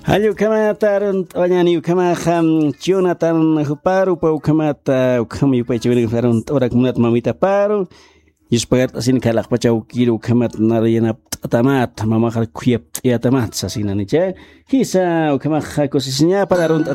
Hallo kamata wanyani kamaha Jonathan Huparu pau kamata kami pachawin farun ora kumunat mamita paru Yuspagat asin kalak pachau kiru kamat narayana tamat mamahar kuyap ya tamat sasina niche hisa kamaha kosisnya para runt